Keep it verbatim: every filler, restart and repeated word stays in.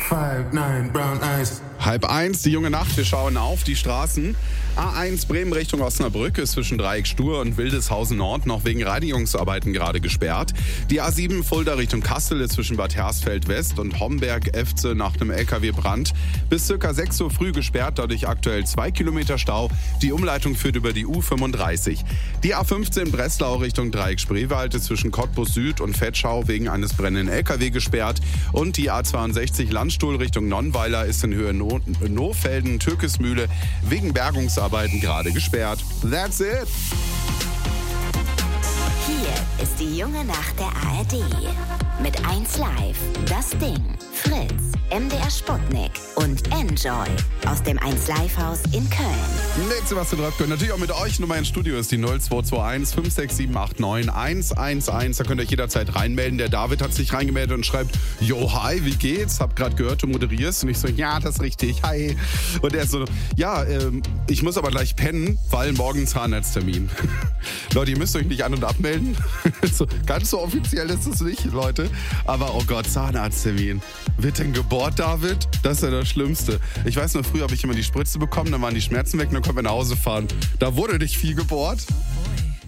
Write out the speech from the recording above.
Five, nine, brown eyes. Halb eins, die junge Nacht, wir schauen auf die Straßen. A eins Bremen Richtung Osnabrück ist zwischen Dreieck Stur und Wildeshausen Nord noch wegen Reinigungsarbeiten gerade gesperrt. Die A sieben Fulda Richtung Kassel ist zwischen Bad Hersfeld West und Homberg-Efze nach einem L K W-Brand bis circa sechs Uhr früh gesperrt, dadurch aktuell zwei Kilometer Stau. Die Umleitung führt über die U fünfunddreißig. Die A fünfzehn Breslau Richtung Dreieck Spreewald ist zwischen Cottbus Süd und Vetschau wegen eines brennenden L K W gesperrt. Und die A zweiundsechzig Landstuhl Richtung Nonnweiler ist in Höhe no- Nohfelden Türkismühle wegen Bergungsarbeiten gerade gesperrt. That's it! Hier ist die junge Nacht der A R D. Mit eins Live, Das Ding, Fritz, M D R Sputnik und Enjoy aus dem eins Live Haus in Köln. Nächste, was du drauf könnt, natürlich auch mit euch. Nummer ins Studio ist die null zwei zwei eins fünf sechs sieben acht neun eins eins eins. Da könnt ihr euch jederzeit reinmelden. Der David hat sich reingemeldet und schreibt: Yo, hi, wie geht's? Hab gerade gehört, du moderierst. Und ich so: Ja, das ist richtig, hi. Und er so: Ja, ähm, ich muss aber gleich pennen, weil morgen Zahnarzttermin. Leute, ihr müsst euch nicht an- und abmelden. so, ganz so offiziell ist es nicht, Leute. Aber oh Gott, Zahnarzttermin. Wird denn gebohrt, David? Das ist ja das Schlimmste. Ich weiß noch, früher habe ich immer die Spritze bekommen, dann waren die Schmerzen weg und dann konnten wir nach Hause fahren. Da wurde nicht viel gebohrt.